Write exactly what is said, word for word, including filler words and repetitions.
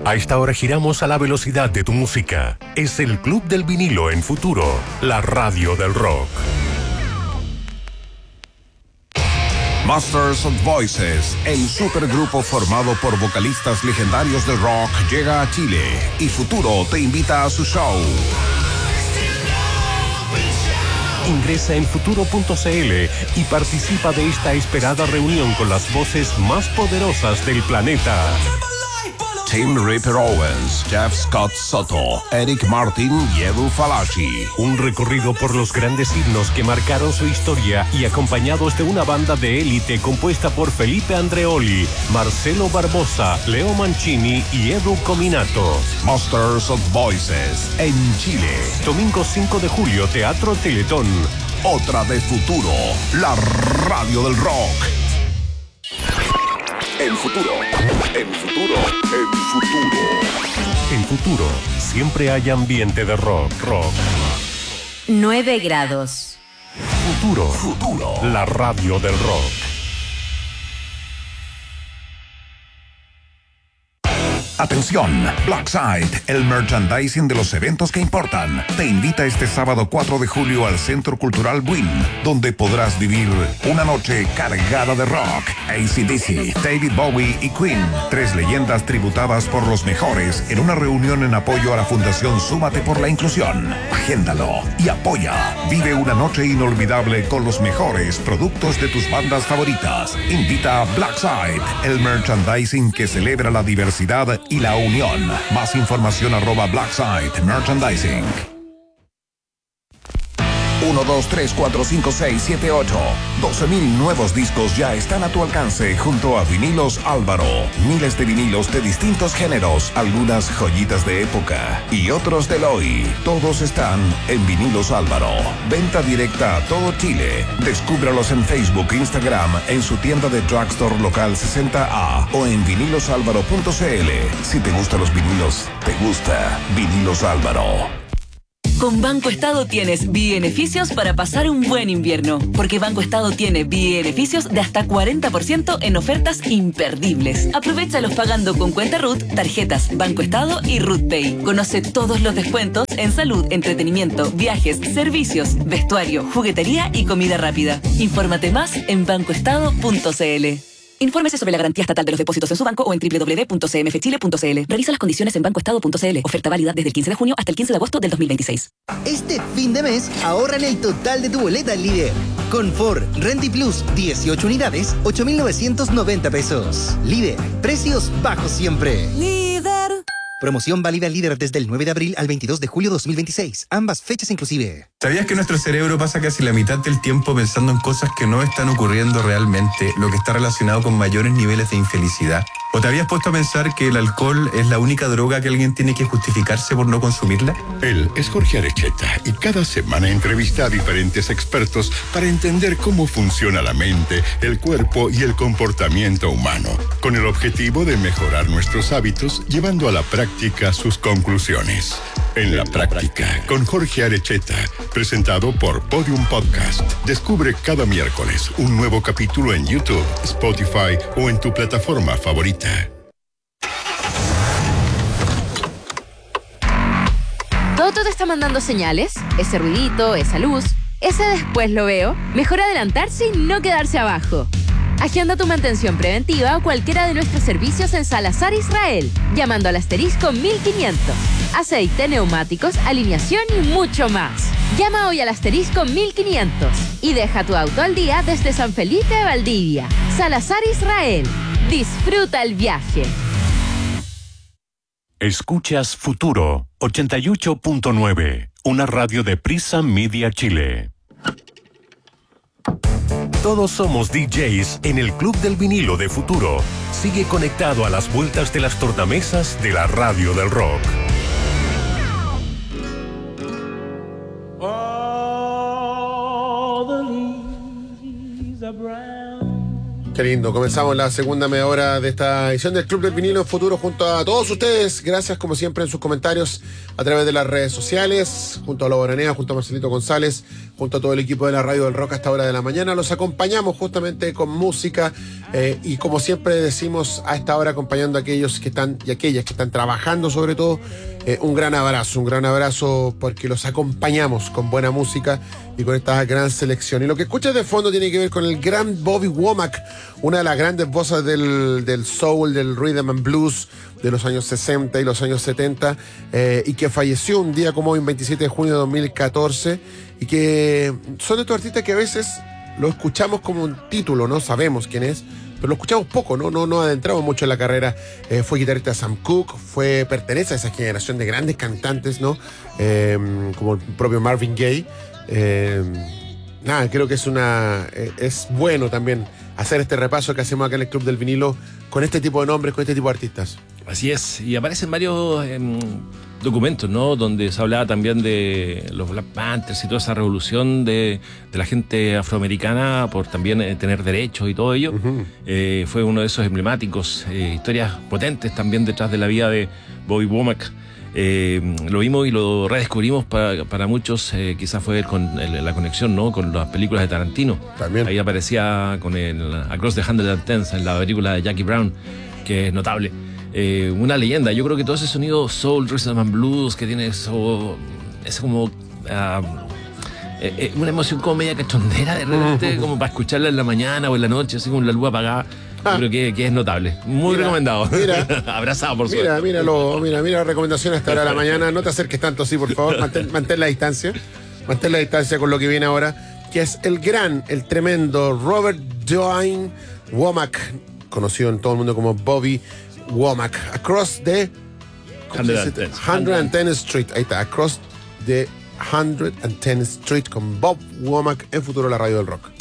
A esta hora giramos a la velocidad de tu música. Es el Club del Vinilo en Futuro, la radio del rock. Masters of Voices, el supergrupo formado por vocalistas legendarios del rock, llega a Chile y Futuro te invita a su show. Ingresa en futuro punto c l y participa de esta esperada reunión con las voces más poderosas del planeta. Tim Ripper Owens, Jeff Scott Soto, Eric Martin y Edu Falaschi. Un recorrido por los grandes himnos que marcaron su historia y acompañados de una banda de élite compuesta por Felipe Andreoli, Marcelo Barbosa, Leo Mancini y Edu Cominato. Masters of Voices en Chile. Domingo cinco de julio, Teatro Teletón. Otra de Futuro, la radio del rock. En Futuro, en Futuro, en Futuro. En Futuro, siempre hay ambiente de rock, rock. nueve grados. Futuro, Futuro, la radio del rock. Atención, Blackside, el merchandising de los eventos que importan, te invita este sábado cuatro de julio al Centro Cultural Buin, donde podrás vivir una noche cargada de rock, A C D C, David Bowie y Queen, tres leyendas tributadas por los mejores en una reunión en apoyo a la Fundación Súmate por la Inclusión. Agéndalo y apoya. Vive una noche inolvidable con los mejores productos de tus bandas favoritas. Invita a Blackside, el merchandising que celebra la diversidad y la unión. Más información arroba Blackside Merchandising. uno, dos, tres, cuatro, cinco, seis, siete, ocho. doce mil nuevos discos ya están a tu alcance junto a Vinilos Álvaro. Miles de vinilos de distintos géneros, algunas joyitas de época y otros del hoy. Todos están en Vinilos Álvaro. Venta directa a todo Chile. Descúbralos en Facebook, Instagram, en su tienda de drugstore local sesenta A o en vinilos álvaro punto c l. Si te gustan los vinilos, te gusta Vinilos Álvaro. Con Banco Estado tienes beneficios para pasar un buen invierno, porque Banco Estado tiene beneficios de hasta cuarenta por ciento en ofertas imperdibles. Aprovéchalos pagando con cuenta R U T, tarjetas Banco Estado y R U T Pay. Conoce todos los descuentos en salud, entretenimiento, viajes, servicios, vestuario, juguetería y comida rápida. Infórmate más en banco estado punto c l. Infórmese sobre la garantía estatal de los depósitos en su banco o en doble u doble u doble u punto c m f chile punto c l. Revisa las condiciones en banco estado punto c l. Oferta válida desde el quince de junio hasta el quince de agosto del dos mil veintiséis. Este fin de mes, ahorra en el total de tu boleta Líder. Con Ford Renty Plus, dieciocho unidades, ocho mil novecientos noventa pesos. Líder, precios bajos siempre. Líder. Promoción válida Líder desde el nueve de abril al veintidós de julio de dos mil veintiséis. Ambas fechas inclusive. ¿Sabías que nuestro cerebro pasa casi la mitad del tiempo pensando en cosas que no están ocurriendo realmente, lo que está relacionado con mayores niveles de infelicidad? ¿O te habías puesto a pensar que el alcohol es la única droga que alguien tiene que justificarse por no consumirla? Él es Jorge Arecheta y cada semana entrevista a diferentes expertos para entender cómo funciona la mente, el cuerpo y el comportamiento humano, con el objetivo de mejorar nuestros hábitos, llevando a la práctica sus conclusiones. En la práctica, con Jorge Arecheta, presentado por Podium Podcast. Descubre cada miércoles un nuevo capítulo en YouTube, Spotify o en tu plataforma favorita. ¿Todo te está mandando señales? Ese ruidito, esa luz, ese después lo veo. Mejor adelantarse y no quedarse abajo. Agenda tu mantención preventiva o cualquiera de nuestros servicios en Salazar Israel, llamando al asterisco mil quinientos. Aceite, neumáticos, alineación y mucho más. Llama hoy al asterisco mil quinientos y deja tu auto al día desde San Felipe de Valdivia. Salazar Israel. Disfruta el viaje. Escuchas Futuro ochenta y ocho punto nueve, una radio de Prisa Media Chile. Todos somos D Js en el Club del Vinilo de Futuro. Sigue conectado a las vueltas de las tornamesas de la radio del rock. All the leaves are brown. Qué lindo. Comenzamos la segunda media hora de esta edición del Club del Vinilo en Futuro junto a todos ustedes. Gracias, como siempre, en sus comentarios a través de las redes sociales, junto a Lobo Aranea, junto a Marcelito González, junto a todo el equipo de la Radio del Rock a esta hora de la mañana. Los acompañamos justamente con música eh, y, como siempre decimos, a esta hora acompañando a aquellos que están y aquellas que están trabajando, sobre todo. Eh, un gran abrazo, un gran abrazo porque los acompañamos con buena música y con esta gran selección. Y lo que escuchas de fondo tiene que ver con el gran Bobby Womack, una de las grandes voces del, del soul, del rhythm and blues de los años sesenta y los años setenta, eh, y que falleció un día como hoy, un veintisiete de junio de dos mil catorce, y que son de estos artistas que a veces lo escuchamos como un título, no sabemos quién es, pero lo escuchamos poco, no no, no adentramos mucho en la carrera. Eh, fue guitarrista de Sam Cooke, fue, pertenece a esa generación de grandes cantantes, ¿no? Eh, como el propio Marvin Gaye. Eh, nada, creo que es una eh, es bueno también hacer este repaso que hacemos acá en el Club del Vinilo con este tipo de nombres, con este tipo de artistas. Así es, y aparecen varios eh, documentos, ¿no? Donde se hablaba también de los Black Panthers y toda esa revolución de, de la gente afroamericana por también eh, tener derechos y todo ello. Uh-huh. Eh, fue uno de esos emblemáticos, eh, historias potentes también detrás de la vida de Bobby Womack. Eh, lo vimos y lo redescubrimos para, para muchos, eh, quizás fue con el, la conexión, ¿no? Con las películas de Tarantino. También. Ahí aparecía con el Across the Hundred and Tens en la película de Jackie Brown, que es notable. Eh, una leyenda. Yo creo que todo ese sonido soul, rhythm and blues que tiene eso, es como uh, eh, eh, una emoción como media cachondera de repente, como para escucharla en la mañana o en la noche, así con la luz apagada. Ah. Yo creo que, que es notable. Muy mira, recomendado. Mira, abrazado, por suerte. Mira, míralo, mira, mira la recomendación hasta ahora de la mañana. No te acerques tanto así, por favor. Mantén, mantén la distancia. Mantén la distancia con lo que viene ahora, que es el gran, el tremendo Robert Dwayne Womack, conocido en todo el mundo como Bobby Womack. Across the one tenth Street. Ahí está, Across the one tenth Street con Bob Womack en Futuro, la Radio del Rock.